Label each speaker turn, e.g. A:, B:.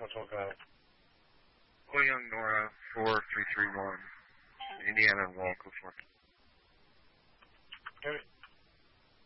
A: What's all about?
B: Young Nora 4331, Indiana and Wall, California.